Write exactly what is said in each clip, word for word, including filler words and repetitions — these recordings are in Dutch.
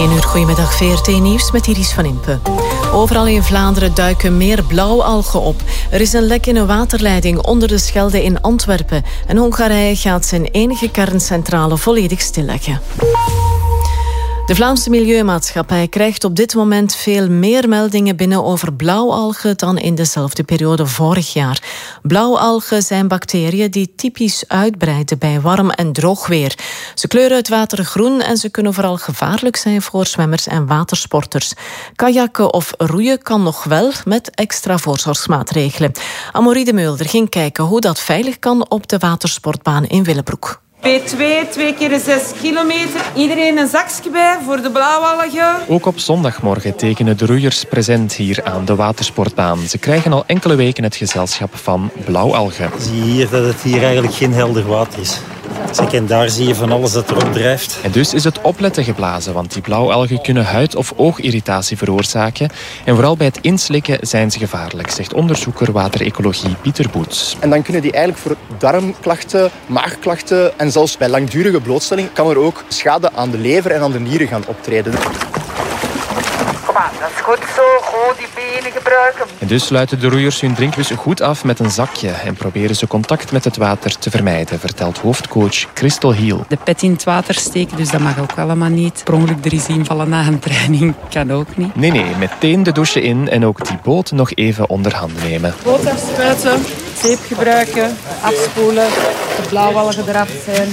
één uur, goedemiddag, V R T Nieuws met Iris van Impe. Overal in Vlaanderen duiken meer blauwalgen op. Er is een lek in een waterleiding onder de Schelde in Antwerpen. En Hongarije gaat zijn enige kerncentrale volledig stilleggen. De Vlaamse Milieumaatschappij krijgt op dit moment veel meer meldingen binnen over blauwalgen dan in dezelfde periode vorig jaar. Blauwalgen zijn bacteriën die typisch uitbreiden bij warm en droog weer. Ze kleuren het water groen en ze kunnen vooral gevaarlijk zijn voor zwemmers en watersporters. Kajakken of roeien kan nog wel met extra voorzorgsmaatregelen. Amorie de Mulder ging kijken hoe dat veilig kan op de watersportbaan in Willebroek. P twee, twee keer zes kilometer. Iedereen een zakje bij voor de blauwalgen. Ook op zondagmorgen tekenen de roeiers present hier aan de watersportbaan. Ze krijgen al enkele weken het gezelschap van blauwalgen. Zie je hier dat het hier eigenlijk geen helder water is. Kijk, en daar zie je van alles dat erop drijft. En dus is het opletten geblazen, want die blauwalgen kunnen huid- of oogirritatie veroorzaken. En vooral bij het inslikken zijn ze gevaarlijk, zegt onderzoeker waterecologie Pieter Boets. En dan kunnen die eigenlijk voor darmklachten, maagklachten en zelfs bij langdurige blootstelling kan er ook schade aan de lever en aan de nieren gaan optreden. Kom aan, dat is goed zo. Gewoon die benen gebruiken. En dus sluiten de roeiers hun drinkbus goed af met een zakje en proberen ze contact met het water te vermijden, vertelt hoofdcoach Christel Hiel. De pet in het water steken, dus dat mag ook allemaal niet. Per ongeluk er eens invallen na een training, kan ook niet. Nee, nee, meteen de douche in en ook die boot nog even onder handen nemen. Boot afspuiten, zeep gebruiken, afspoelen, de blauwalgen eraf zijn.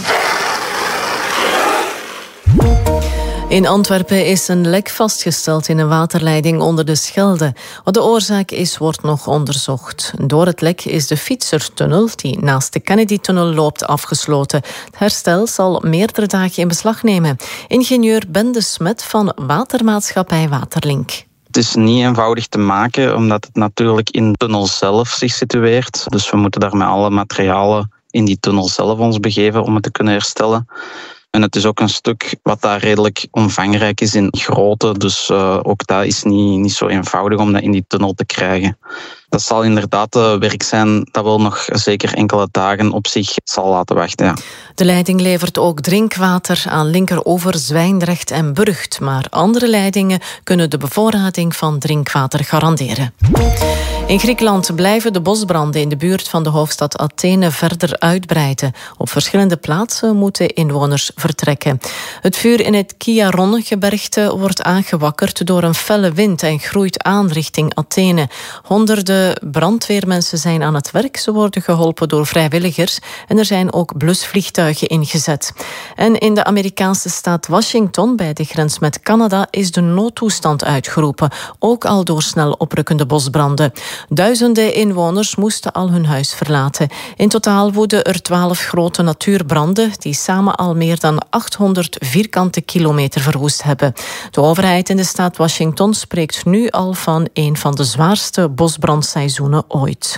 In Antwerpen is een lek vastgesteld in een waterleiding onder de Schelde. Wat de oorzaak is, wordt nog onderzocht. Door het lek is de fietsertunnel, die naast de Kennedy-tunnel loopt, afgesloten. Het herstel zal meerdere dagen in beslag nemen. Ingenieur Ben de Smet van watermaatschappij Waterlink. Het is niet eenvoudig te maken, omdat het natuurlijk in de tunnel zelf zich situeert. Dus we moeten daar met alle materialen in die tunnel zelf ons begeven om het te kunnen herstellen. En het is ook een stuk wat daar redelijk omvangrijk is in grootte. Dus uh, ook dat is niet, niet zo eenvoudig om dat in die tunnel te krijgen. Dat zal inderdaad uh, werk zijn dat wel nog zeker enkele dagen op zich zal laten wachten. Ja. De leiding levert ook drinkwater aan Linkeroever, Zwijndrecht en Burgt. Maar andere leidingen kunnen de bevoorrading van drinkwater garanderen. In Griekenland blijven de bosbranden in de buurt van de hoofdstad Athene verder uitbreiden. Op verschillende plaatsen moeten inwoners vertrekken. Het vuur in het Chiaron-gebergte wordt aangewakkerd door een felle wind en groeit aan richting Athene. Honderden brandweermensen zijn aan het werk. Ze worden geholpen door vrijwilligers en er zijn ook blusvliegtuigen ingezet. En in de Amerikaanse staat Washington, bij de grens met Canada, is de noodtoestand uitgeroepen. Ook al door snel oprukkende bosbranden. Duizenden inwoners moesten al hun huis verlaten. In totaal woeden er twaalf grote natuurbranden die samen al meer dan achthonderd vierkante kilometer verwoest hebben. De overheid in de staat Washington spreekt nu al van een van de zwaarste bosbrandseizoenen ooit.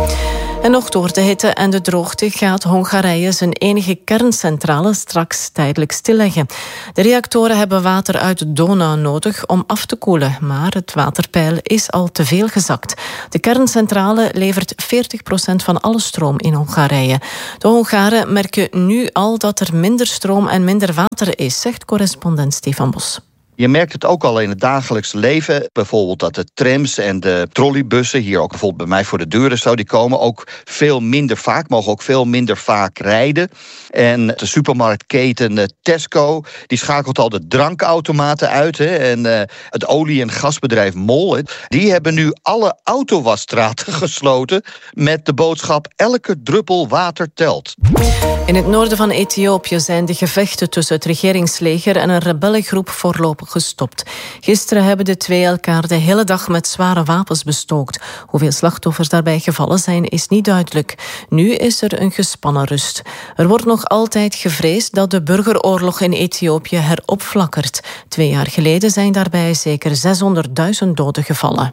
En nog door de hitte en de droogte gaat Hongarije zijn enige kerncentrale straks tijdelijk stilleggen. De reactoren hebben water uit de Donau nodig om af te koelen, maar het waterpeil is al te veel gezakt. De kerncentrale levert veertig procent van alle stroom in Hongarije. De Hongaren merken nu al dat er minder stroom en minder water is, zegt correspondent Stefan Bos. Je merkt het ook al in het dagelijks leven. Bijvoorbeeld dat de trams en de trolleybussen, hier ook bijvoorbeeld bij mij voor de deuren zo, die komen ook veel minder vaak, mogen ook veel minder vaak rijden. En de supermarktketen Tesco, die schakelt al de drankautomaten uit. Hè. En uh, het olie- en gasbedrijf Mol, hè, die hebben nu alle autowasstraten gesloten met de boodschap: elke druppel water telt. In het noorden van Ethiopië zijn de gevechten tussen het regeringsleger en een rebellengroep voorlopig gestopt. Gisteren hebben de twee elkaar de hele dag met zware wapens bestookt. Hoeveel slachtoffers daarbij gevallen zijn, is niet duidelijk. Nu is er een gespannen rust. Er wordt nog altijd gevreesd dat de burgeroorlog in Ethiopië heropflakkert. Twee jaar geleden zijn daarbij zeker zeshonderdduizend doden gevallen.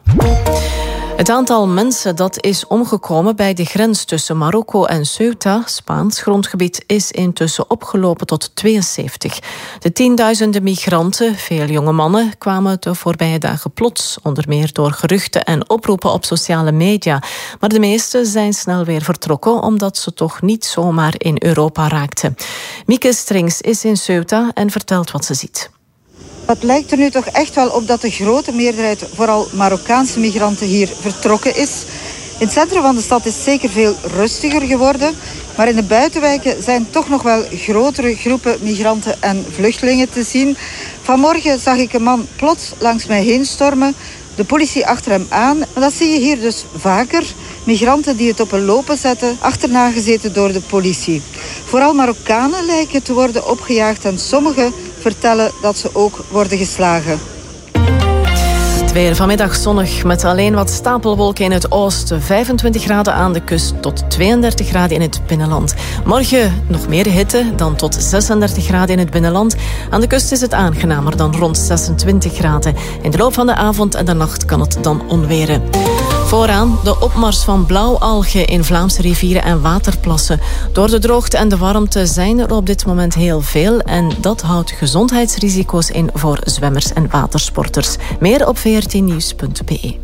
Het aantal mensen dat is omgekomen bij de grens tussen Marokko en Ceuta, Spaans grondgebied, is intussen opgelopen tot tweeënzeventig. De tienduizenden migranten, veel jonge mannen, kwamen de voorbije dagen plots, onder meer door geruchten en oproepen op sociale media. Maar de meesten zijn snel weer vertrokken, omdat ze toch niet zomaar in Europa raakten. Mieke Strings is in Ceuta en vertelt wat ze ziet. Het lijkt er nu toch echt wel op dat de grote meerderheid, vooral Marokkaanse migranten, hier vertrokken is. In het centrum van de stad is zeker veel rustiger geworden. Maar in de buitenwijken zijn toch nog wel grotere groepen migranten en vluchtelingen te zien. Vanmorgen zag ik een man plots langs mij heen stormen. De politie achter hem aan. Maar dat zie je hier dus vaker. Migranten die het op een lopen zetten, achterna gezeten door de politie. Vooral Marokkanen lijken te worden opgejaagd en sommigen vertellen dat ze ook worden geslagen. Het weer vanmiddag zonnig met alleen wat stapelwolken in het oosten. vijfentwintig graden aan de kust tot tweeëndertig graden in het binnenland. Morgen nog meer hitte, dan tot zesendertig graden in het binnenland. Aan de kust is het aangenamer dan rond zesentwintig graden. In de loop van de avond en de nacht kan het dan onweren. Vooraan de opmars van blauwalgen in Vlaamse rivieren en waterplassen. Door de droogte en de warmte zijn er op dit moment heel veel en dat houdt gezondheidsrisico's in voor zwemmers en watersporters. Meer op v r t nieuws punt b e.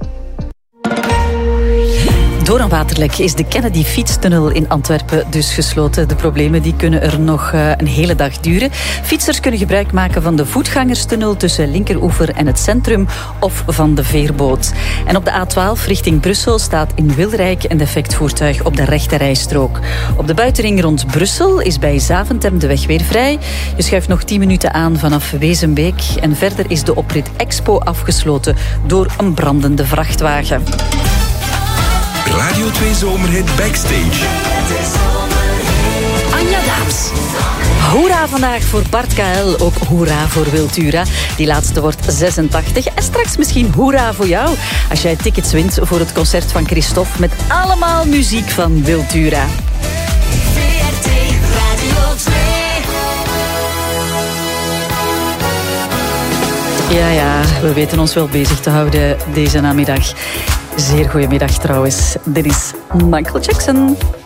Door een waterlek is de Kennedy-fietstunnel in Antwerpen dus gesloten. De problemen die kunnen er nog een hele dag duren. Fietsers kunnen gebruik maken van de voetgangerstunnel tussen Linkeroever en het centrum of van de veerboot. En op de A twaalf richting Brussel staat in Wilrijk een defect voertuig op de rechterrijstrook. Op de buitenring rond Brussel is bij Zaventem de weg weer vrij. Je schuift nog tien minuten aan vanaf Wezenbeek. En verder is de oprit Expo afgesloten door een brandende vrachtwagen. Radio twee Zomerhit Backstage. Anja Daams. Hoera vandaag voor Bart K L, ook hoera voor Wiltura. Die laatste wordt zesentachtig. En straks misschien hoera voor jou, als jij tickets wint voor het concert van Christophe met allemaal muziek van Wiltura. V R T Radio twee. Ja, ja, we weten ons wel bezig te houden deze namiddag. Zeer goedemiddag trouwens. Dit is Michael Jackson.